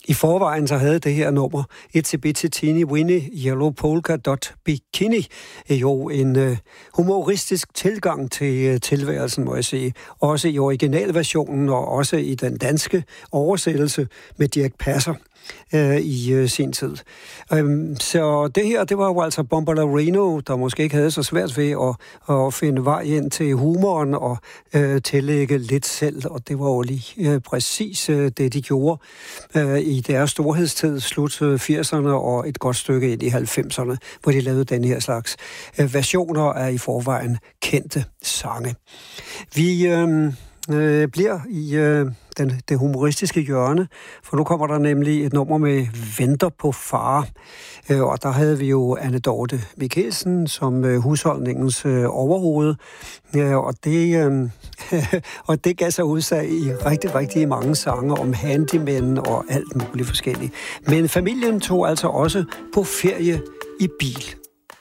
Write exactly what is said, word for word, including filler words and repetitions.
I forvejen så havde det her nummer, Itsy Bitsy Teeny Weeny Yellow Polka Dot Bikini, jo en øh, humoristisk tilgang til øh, tilværelsen, må jeg sige. Også i originalversionen og også i den danske oversættelse med Dirch Passer øh, i øh, sin tid. Øhm, så det her, det var jo altså Bombalurino, der måske ikke havde så svært ved at, at finde vej ind til humoren og øh, tillægge lidt selv, og det var jo lige øh, præcis øh, det, de gjorde øh, i deres storhedstid, slut firserne og et godt stykke ind i halvfemserne, hvor de lavede den her slags øh, versioner af i forvejen kendte sange. Vi øh, øh, bliver i øh, den, det humoristiske hjørne, for nu kommer der nemlig et nummer med Venter på far, øh, og der havde vi jo Anne Dorte Michelsen som øh, husholdningens øh, overhoved, øh, og det øh, og det gav sig udsag i rigtig, rigtig mange sange om handymænd og alt muligt forskelligt. Men familien tog altså også på ferie i bil.